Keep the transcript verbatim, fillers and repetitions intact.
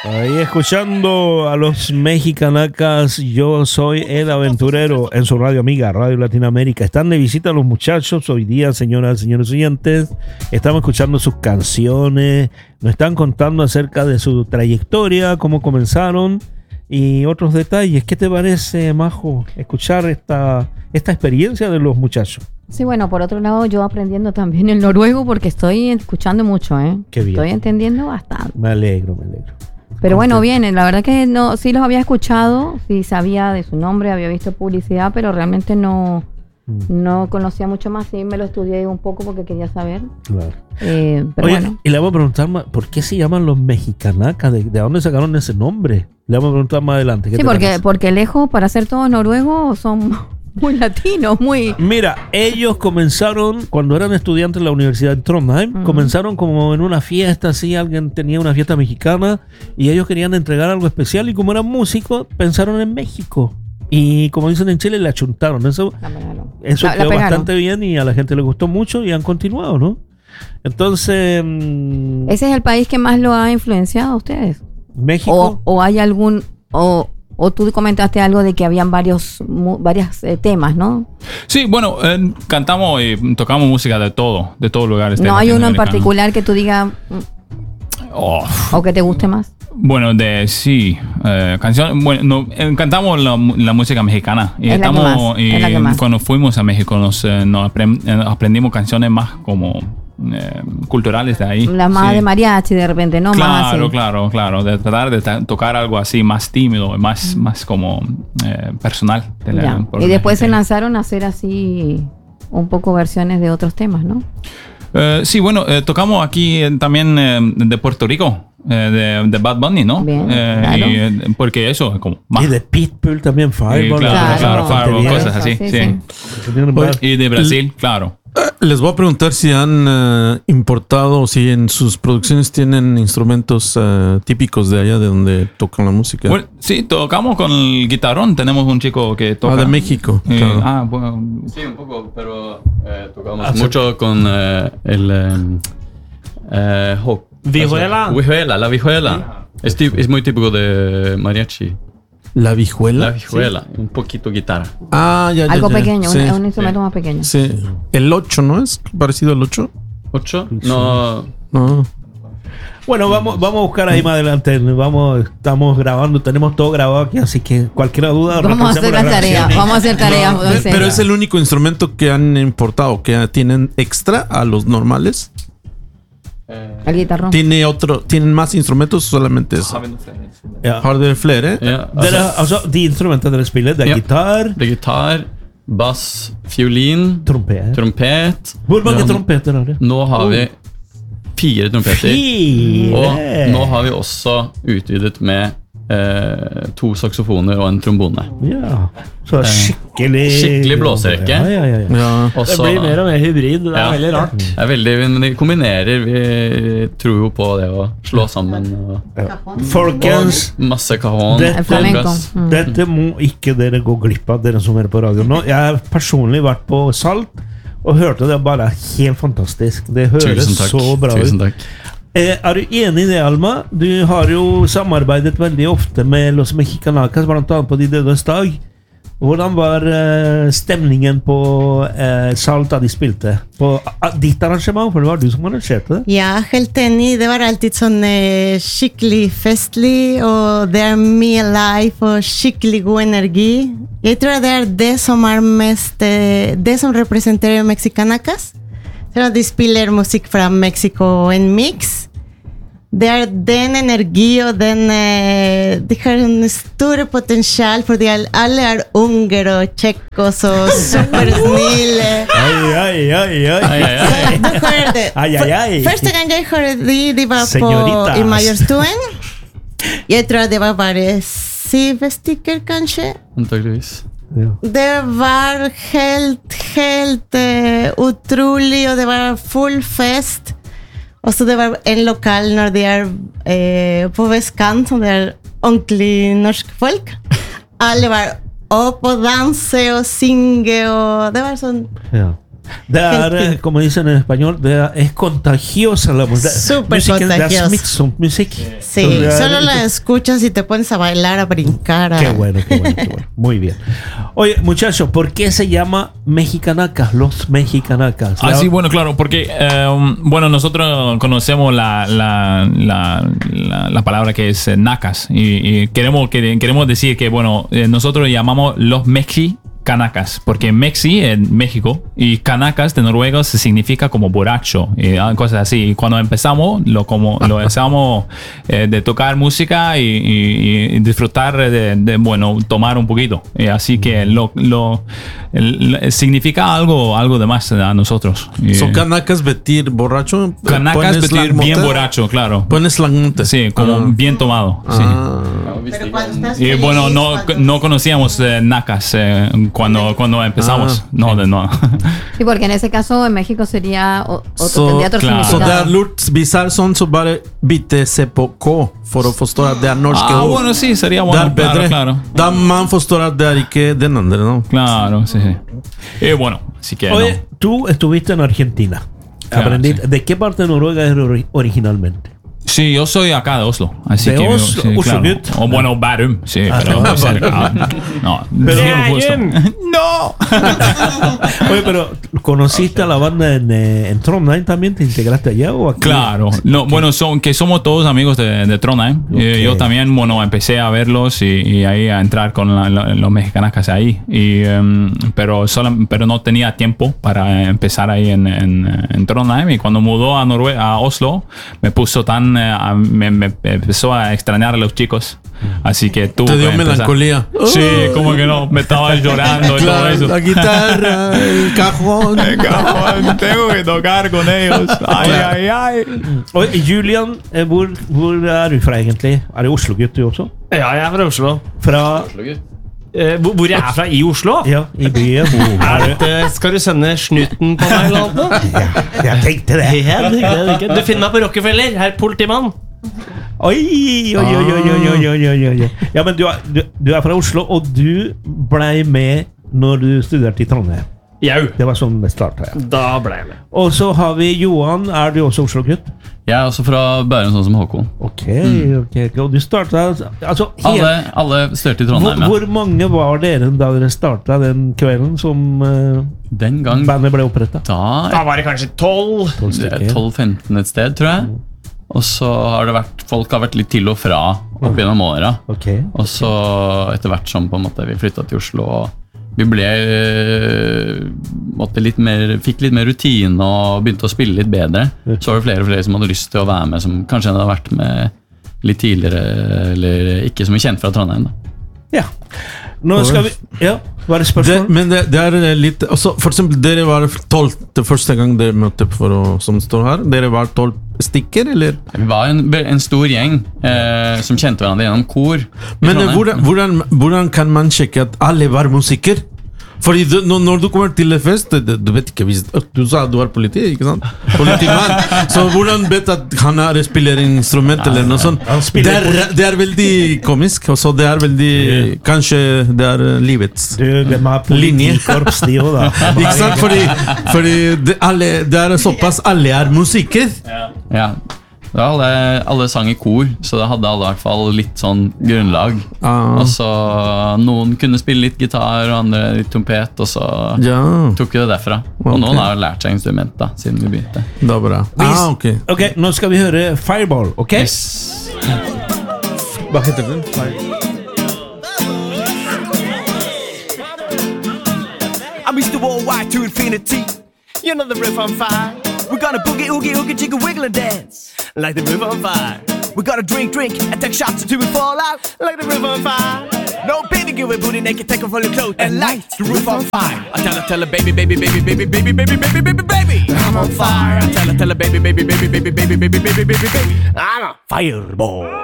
Ahí escuchando a los mexicanacas, yo soy el aventurero en su radio amiga, Radio Latinoamérica. Están de visita los muchachos hoy día, señoras y señores oyentes. Estamos escuchando sus canciones, nos están contando acerca de su trayectoria, cómo comenzaron y otros detalles. ¿Qué te parece, Majo, escuchar esta, esta experiencia de los muchachos? Sí, bueno, por otro lado, yo aprendiendo también el noruego porque estoy escuchando mucho, ¿eh? Qué bien. Estoy entendiendo bastante. Me alegro, me alegro. Pero bueno, bien, la verdad que no, sí los había escuchado, sí sabía de su nombre, había visto publicidad, pero realmente no, mm. no conocía mucho más. Sí me lo estudié un poco porque quería saber. Claro. Eh, pero Oye, bueno. y le vamos a preguntar más, ¿por qué se llaman los mexicanacas? ¿De, de dónde sacaron ese nombre? Le vamos a preguntar más adelante. Sí, porque, porque lejos, para ser todos noruegos, son muy latinos, muy... Mira, ellos comenzaron, cuando eran estudiantes en la Universidad de Trondheim, uh-huh. comenzaron como en una fiesta, así, alguien tenía una fiesta mexicana y ellos querían entregar algo especial y como eran músicos, pensaron en México. Y como dicen en Chile, le achuntaron. Eso, eso la, quedó la bastante bien y a la gente le gustó mucho y han continuado, ¿no? Entonces... Mmm, ¿ese es el país que más lo ha influenciado a ustedes? México. ¿O, o hay algún... O, O tú comentaste algo de que habían varios mu, varios eh, temas, ¿no? Sí, bueno, eh, cantamos y tocamos música de todo, de todos lugares. ¿No hay uno en particular que tú digas oh. o que te guste más? Bueno, de sí, eh, canción, bueno, no, eh, cantamos la, la música mexicana y es estamos la que más, y es la que más. Cuando fuimos a México nos, eh, nos aprend, eh, aprendimos canciones más como Eh, culturales de ahí. La más sí. de mariachi de repente, ¿no? Claro, más así. claro, claro. De tratar de ta- tocar algo así más tímido, más, mm. más como eh, personal. De la, y después se lanzaron a hacer así un poco versiones de otros temas, ¿no? Uh, sí, bueno, eh, tocamos aquí eh, también eh, de Puerto Rico, eh, de, de Bad Bunny, ¿no? Bien, eh, claro. y, eh, porque eso es como más. Y de Pitbull también, Fireball. Claro, claro, claro, Fireball, cosas así, sí, sí. sí. Y de Brasil, claro. Les voy a preguntar si han uh, importado o si en sus producciones tienen instrumentos uh, típicos de allá de donde tocan la música. Bueno, sí, tocamos con el guitarrón. Tenemos un chico que toca. Ah, de México. Eh, claro. Ah, bueno. Sí, un poco, pero eh, tocamos ah, mucho sí. con eh, el... Eh, eh, oh, vihuela. Vihuela, la vihuela. Sí. Es, tip, es muy típico de mariachi. ¿La vihuela? La vihuela, sí. Un poquito guitarra. Ah, ya, ya. Algo ya. pequeño, sí. un, un instrumento sí. más pequeño. Sí. El ocho, ¿no es parecido al ocho? ¿ocho? No. No. Bueno, vamos, vamos a buscar ahí más adelante. Vamos, estamos grabando, tenemos todo grabado aquí, así que cualquier duda. Vamos a hacer la tarea, vamos a hacer tareas. No, pero es el único instrumento que han importado, que tienen extra a los normales. El guitarrón. ¿Tiene otro, ¿Tienen más instrumentos o solamente eso? Ja. Har dere flere? Ja, altså, dere, altså, de instrumentene dere spiller, det er ja. gitar, Det er gitar, bass, fiolin, trompet. trompet. Hvor mange Ja, trompeter har dere? Nå har vi fire trompeter. Fire! Og nå har vi også utvidet med eh, to saksofoner og en trombone. Ja, så skikkelig Skikkelig blåserekke. Ja, ja, ja, ja. Ja. Også, Det blir mer og mer hybrid. Det er Ja. veldig rart. det er veldig, men de kombinerer. Vi tror jo på det å slå sammen. Og, Folkens, og masse cajon. Dette- Flamenco. Mm. dette må ikke dere gå glipp av, dere som er på radio nå. Jeg har personlig vært på Salt og hørte det bare helt fantastisk. Det høres Tusen takk. så bra Tusen ut. takk. Eh, er du enig i det, Alma? Du har jo samarbeidet veldig ofte med Los Mexicanacas, blant annet på De dødes dag. Hvordan var eh, stemningen på eh, Salt da de spilte? På ah, ditt arrangement, for det var du som arrangerte det? Ja, helt enig. Det var alltid sånn eh, skikkelig festlig, og det er mye live og skikkelig god energi. Jeg tror det er det som er mest eh, det som representerer Mexicanacas. Så de spiller musikk fra Mexico en mix. Det er den energi og den eh, de har en stor potensial, fordi alle er unger og kjekkos og supersnille. Ai, ai, ai, ai. Ai, ai, ai. Du hører det. Ai, ai, ai. Første gang jeg hørte de, de var Señoritas. på i Majorstuen. Jeg tror det var bare syv stykker, kanskje. Antakeligvis. Ja. Det var helt, helt uh, utrolig, og det var full fest. Og så det var en lokal når de er uh, på vestkant, som det er ordentlig norsk folk. Alle var opp og danse og synge, og det var sånn Ja. Det er, eh, como dicen en español, det er, es contagiosa la música. Súper Musikken, det er contagiosa. smittsom musikk. Sí, Så det er- solo la escuchas y te pones a bailar, a brincar. A... Qué bueno, qué bueno, qué bueno. Muy bien. Oye, muchachos, ¿por qué se llama Mexicanacas? Los Mexicanacas. Ah, sí, bueno, claro, porque eh, bueno, nosotros conocemos la, la, la, la, la palabra que es eh, nacas y, y queremos, que, queremos decir que, bueno, eh, nosotros llamamos los Mexi Canacas, porque Mexi en México y Canacas de Noruega se significa como borracho y cosas así. Y cuando empezamos, lo como lo empezamos eh, de tocar música y, y, y disfrutar de, de, bueno, tomar un poquito. Y así que lo, lo el, el, significa algo, algo de más a nosotros. Y, ¿Son canacas vestir borracho? Canacas vestir bien borracho, claro. Pones la monte. Sí, como Ah. bien tomado. Sí. Ah. Pero cuando estás Y feliz, bueno, no, cuando- no conocíamos eh, nacas eh, cuando, cuando empezamos. Ah, no, de no. Sí, porque en ese caso en México sería o- otro, Så, tendría otro claro. så det significado. er lurt. Visar sånn, så bare bytte C på K for å forstå at det er norske Ah, ord. bueno, sí, sería Det bueno. er Claro, bedre. claro. Da man forstår at det er ikke den andre. No? Claro, sí, sí. Y bueno, así que Oye, no. tú estuviste en Argentina. Claro, Aprendí- sí. ¿De qué parte de Noruega eres ori- originalmente? Sí, yo soy acá de Oslo. Así ¿De que Oslo? sí, Oslo, claro. good. O bueno, Bærum, sí, Ah, pero no, cerca. No, Pero- sí, justo. No. Oye, pero ¿conociste a la banda en, eh, en Trondheim también? ¿Te integraste allá o aquí? Claro, no, bueno, son que somos todos amigos de, de Trondheim. Ok. Y yo también, bueno, empecé a verlos y, y ahí a entrar con la- la- los mexicanacas ahí. Y, em, pero, solo, pero no tenía tiempo para empezar ahí en, en, en Trondheim. Y cuando mudó a Norue a Oslo, me puso tan, eh, a- me, me empezó a extrañar a los chicos. Así que tuve Te dio que empezar. melancolía. Sí, como que no, me estaba llorando y todo Claro, eso. la guitarra, el cajón. Cabrón, tengo que tocar con ellos. Ay, ay, ay. Oye, Julian, eh, hvor, hvor er du fra egentlig? Er det Oslo-gutt du også? Ja, jeg er fra Oslo. Fra Eh, hvor hvor jeg er fra i Oslo? ja, i byen? Er dette, skal du sende snuten på meg eller noe? Ja, jeg tenkte det. Ja, det er det ikke. Du finner meg på Rockefeller, herr politimann. Oi, oi, oi, oi, oi, oi, oi, oi, oi. Ja, men du er, du, du er fra Oslo, og du ble med når du studerte i Trondheim. Jau, Det var sånn det startet, ja. da ble jeg med. Og så har vi Johan. Er du også Oslo-gutt? Jeg er også fra Bærum, sånn som Håkon. Ok, ok, ok. Og du startet altså, Alle, helt, alle studerte i hvor, Trondheim. Ja. hvor mange var dere da dere startet den kvelden som uh, Den gang bandet ble opprettet? da Da var det kanskje tolv. tolv femten et sted, tror jeg. Og så har det vært folk har vært litt til og fra opp gjennom åra. Ok. Og så etter hvert som på en måte vi flytta til Oslo og vi ble øh, måtte litt mer, fikk litt mer rutine og begynte å spille litt bedre. Så var det flere og flere som hadde lyst til å være med, som kanskje hadde vært med litt tidligere, eller ikke som er kjent fra Trondheim. da. Ja. Nå skal vi Ja, var det Det, spørsmål? men det, det er litt altså, For eksempel, dere var tolv det første gang dere møtte for å, som står her. Dere var tolv stykker, eller? Vi var en, en stor gjeng eh, som kjente hverandre gjennom kor. i Men eh, Trondheim. hvordan, hvordan, hvordan kan man sjekke at alle var musiker? Fordi du, når, når du kommer til en fest du, du vet ikke hvis Du sa at du var politi, ikke sant? Politimann. Så hvordan vet at han er, spiller instrument eller noe sånt? Han Det spiller er, det er veldig komisk. Og så det er veldig Kanskje det er eh, livets Du, de har Linje. politikorps, de òg, da. Ikke sant? Fordi, fordi det, alle, det er såpass alle er musiker. Ja. Det var alle, alle sang i kor, så da hadde alle i hvert fall litt sånn grunnlag. Ah. Og så noen kunne spille litt gitar, og andre litt trompet, og så Ja, tok vi det derfra. Og Ok. noen har lært seg instrument da, siden vi begynte. det er bra. Ah, ok. Ok, nå skal vi høre Fireball, ok? Hva heter den? I'm Mister Worldwide to infinity. You know the riff on fire. We're gonna boogie, oogie, oogie, jiggle, wiggle and dance like the river on fire. We're gonna drink, drink and take shots until we fall out like the river on fire. No baby, give a booty naked, take off all your clothes and light the roof on fire. I tell her, tell her, baby, baby, baby, baby, baby, baby, baby, baby, baby, I'm on fire. I tell her, tell her, baby, baby, baby, baby, baby, baby, baby, baby, baby, I'm a fireball.